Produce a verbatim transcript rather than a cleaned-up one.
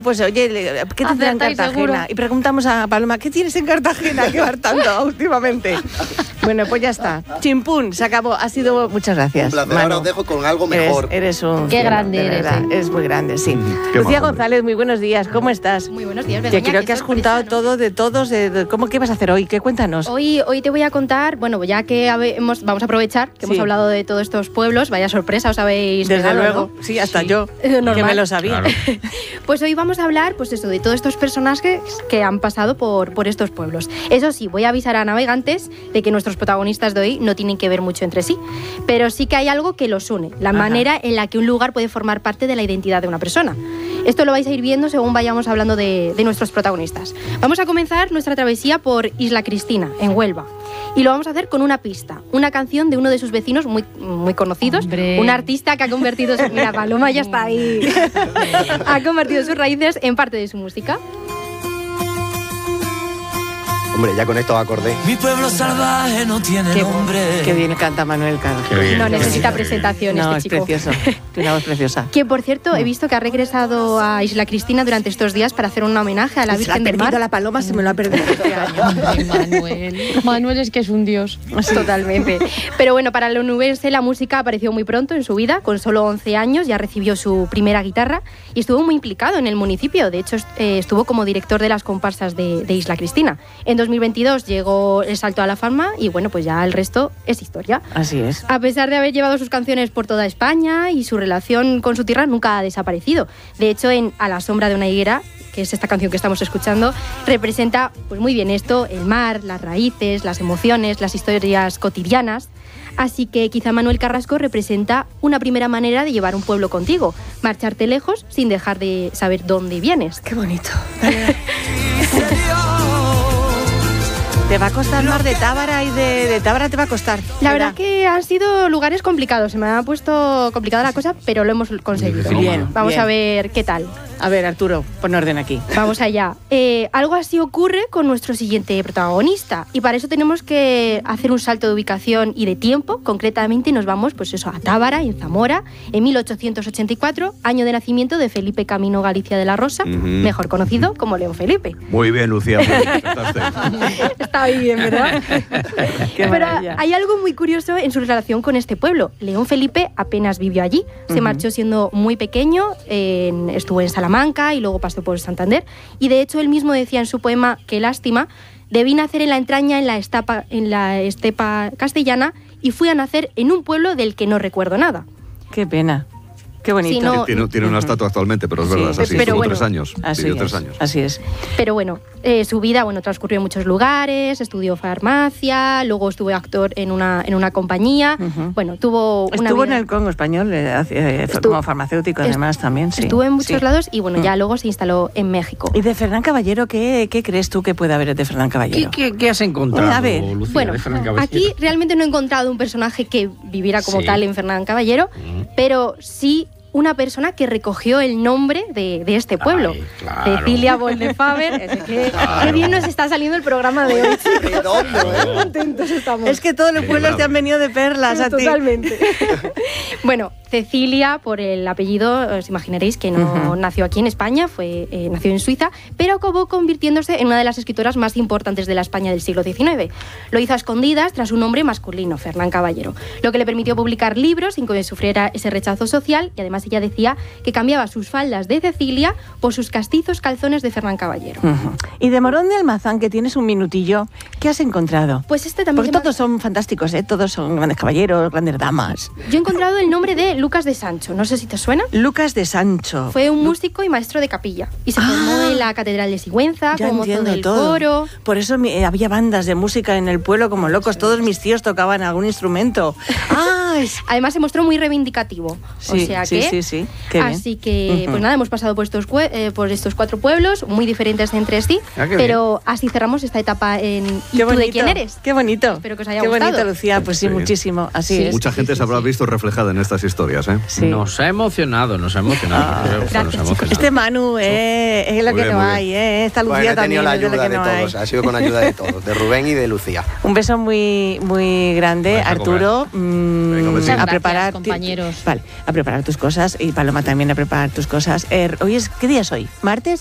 Pues oye, ¿qué tendrá en Cartagena? Seguro. Y preguntamos a Paloma, ¿qué tienes en Cartagena que va tanto últimamente? Bueno, pues ya está. Chimpún, se acabó. Ha sido... Muchas gracias. Un placer. Manu. Ahora os dejo con algo mejor. Eres, eres un... Qué grande de eres. verdad, es muy grande, sí. Qué Lucía mal, González, muy buenos días. ¿Cómo estás? Muy buenos días, Begoña. Yo creo que has juntado, ¿no?, todo de todos. De, de, ¿Cómo qué vas a hacer hoy? ¿Qué cuéntanos? Hoy, hoy te voy a contar, bueno, ya que hemos, vamos a aprovechar que sí. hemos hablado de todos estos pueblos. Vaya sorpresa, os habéis Desde pegado, luego, ¿no? sí, hasta sí. yo, Normal. que me lo sabía. Claro. Pues hoy vamos a hablar, pues eso, de todos estos personajes que han pasado por, por estos pueblos. Eso sí, voy a avisar a navegantes de que nuestros protagonistas de hoy no tienen que ver mucho entre sí, pero sí que hay algo que los une, la Ajá. manera en la que un lugar puede formar parte de la identidad de una persona. Esto lo vais a ir viendo según vayamos hablando de, de nuestros protagonistas. Vamos a comenzar nuestra travesía por Isla Cristina, en Huelva. Y lo vamos a hacer con una pista, una canción de uno de sus vecinos muy, muy conocidos, Hombre. un artista que ha convertido... Su, mira, Paloma ya está ahí. Ha convertido sus raíces en parte de su música. Hombre, ya con esto acordé. Mi pueblo salvaje no tiene qué, nombre. Qué bien canta Manuel Carlos. No necesita presentación no, este chico. No, es precioso. Tiene una voz preciosa. Que, por cierto, he visto que ha regresado a Isla Cristina durante estos días para hacer un homenaje a la pues Virgen del Mar. La paloma se me lo ha perdido este año. Manuel. Manuel es que es un dios. Totalmente. Pero bueno, para el onubense la música apareció muy pronto en su vida. Con solo once años ya recibió su primera guitarra y estuvo muy implicado en el municipio. De hecho, eh, estuvo como director de las comparsas de, de Isla Cristina. En dos mil veintidós llegó el salto a la fama y bueno, pues ya el resto es historia. Así es. A pesar de haber llevado sus canciones por toda España y su relación con su tierra nunca ha desaparecido. De hecho, en A la sombra de una higuera, que es esta canción que estamos escuchando, representa pues muy bien esto, el mar, las raíces, las emociones, las historias cotidianas. Así que quizá Manuel Carrasco representa una primera manera de llevar un pueblo contigo, marcharte lejos sin dejar de saber dónde vienes. Qué bonito. Te va a costar más de Tábara y de, de Tábara te va a costar. La verdad que han sido lugares complicados. Se me ha puesto complicada la cosa, pero lo hemos conseguido. Bien, Vamos bien. a ver qué tal. A ver, Arturo, pon orden aquí. Vamos allá. Eh, algo así ocurre con nuestro siguiente protagonista. Y para eso tenemos que hacer un salto de ubicación y de tiempo. Concretamente nos vamos, pues eso, a Tábara, en Zamora, en mil ochocientos ochenta y cuatro, año de nacimiento de Felipe Camino Galicia de la Rosa, uh-huh. mejor conocido como León Felipe. Muy bien, Lucía. Muy bien. Está bien, ¿verdad? Qué Pero maravilla. hay algo muy curioso en su relación con este pueblo. León Felipe apenas vivió allí. Se uh-huh. marchó siendo muy pequeño, en, estuvo en Salamanca, Manca y luego pasó por Santander, y de hecho él mismo decía en su poema Qué lástima, debí nacer en la entraña en la, estapa, en la estepa castellana y fui a nacer en un pueblo del que no recuerdo nada. Qué pena. Qué bonito. Sí, no, tiene, tiene una estatua actualmente, pero es sí, verdad, es así. pero Tuvo bueno, tres años. Así Vivió es, tres años. Así es. Pero bueno, eh, su vida bueno, transcurrió en muchos lugares, estudió farmacia, luego estuvo actor en una, en una compañía. Uh-huh. Bueno, tuvo una Estuvo vida... en el Congo español, eh, eh, estuvo, como farmacéutico además est- también. Sí. Estuvo en muchos sí. lados y bueno, ya luego se instaló en México. ¿Y de Fernán Caballero qué, qué crees tú que puede haber de Fernán Caballero? ¿Qué, qué, qué has encontrado, a ver, Lucía, bueno, de Fernán Caballero? Aquí realmente no he encontrado un personaje que viviera como sí. tal en Fernán Caballero, mm. pero sí una persona que recogió el nombre de, de este pueblo. Ay, claro. Cecilia Bonnefaber. Es que, claro. Qué bien nos está saliendo el programa de hoy. Qué contentos estamos. Es que todos los pueblos te han venido de perlas sí, a ti. Totalmente. Bueno, Cecilia, por el apellido, os imaginaréis que no uh-huh. nació aquí en España, fue, eh, nació en Suiza, pero acabó convirtiéndose en una de las escritoras más importantes de la España del siglo diecinueve. Lo hizo a escondidas tras un nombre masculino, Fernán Caballero, lo que le permitió publicar libros sin que sufriera ese rechazo social, y además ella decía que cambiaba sus faldas de Cecilia por sus castizos calzones de Fernán Caballero. Uh-huh. Y de Morón de Almazán, que tienes un minutillo, ¿qué has encontrado? Pues este también... Porque todos son fantásticos, ¿eh? Todos son grandes caballeros, grandes damas. Yo he encontrado el nombre de Lucas de Sancho, no sé si te suena. Lucas de Sancho. Fue un músico y maestro de capilla y se ah, formó en la Catedral de Sigüenza, ya como mozo del todo. coro. Por eso eh, había bandas de música en el pueblo como locos, todos mis tíos tocaban algún instrumento. Ah, es... Además se mostró muy reivindicativo, sí, o sea sí, que... Sí, sí, Qué así bien. que, uh-huh. pues nada, hemos pasado por estos, eh, por estos cuatro pueblos, muy diferentes entre sí, ah, pero bien. Así cerramos esta etapa en ¿Y qué tú bonito, de quién eres? Qué bonito. Espero que os haya qué gustado. Qué bonito, Lucía, pues sí, sí. muchísimo, así sí. es. Mucha gente sí, se habrá sí. visto reflejada en estas historias. historias, ¿eh? Sí. Nos ha emocionado, nos ha emocionado. Ah, nos ha gracias, emocionado. Este Manu eh, es lo Muy que bien, no muy hay, eh. Esta Lucía Bueno, he también tenido la es de lo ayuda que de no todos, hay. ha sido con ayuda de todos, de Rubén y de Lucía. Un beso muy, muy grande, Vais a Arturo. mm, Venga, un besito. a Muchas preparar, gracias, compañeros. Vale, a preparar tus cosas y Paloma también a preparar tus cosas. Eh, hoy es, ¿qué día es hoy? ¿Martes?